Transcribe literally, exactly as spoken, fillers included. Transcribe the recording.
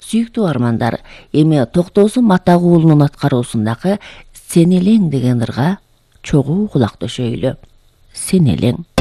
Сүйүктүү армандар, эми Токтосун Матак уулунун аткаруусундагы Сен элең деген ырга чогуу кулак төшөйлү. Сен элең.